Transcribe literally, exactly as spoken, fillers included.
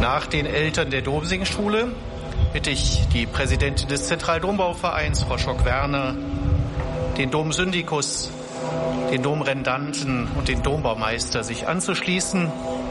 Nach den Eltern der Domsingschule bitte ich die Präsidentin des Zentraldombauvereins, Frau Schock-Werner, den Domsyndikus, den Domrendanten und den Dombaumeister, sich anzuschließen.